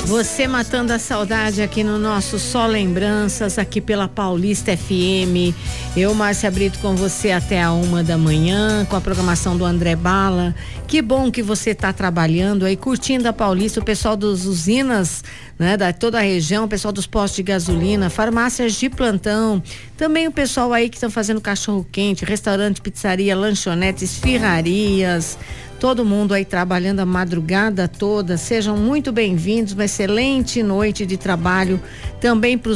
Você matando a saudade aqui no nosso Só Lembranças, aqui pela Paulista FM. Eu, Márcia Brito, com você até a 1h, com a programação do André Bala. Que bom que você está trabalhando aí, curtindo a Paulista, o pessoal das usinas, né, da toda a região, o pessoal dos postos de gasolina, farmácias de plantão, também o pessoal aí que estão fazendo cachorro quente, restaurante, pizzaria, lanchonetes, esfirrarias. Todo mundo aí trabalhando a madrugada toda, sejam muito bem-vindos, uma excelente noite de trabalho também para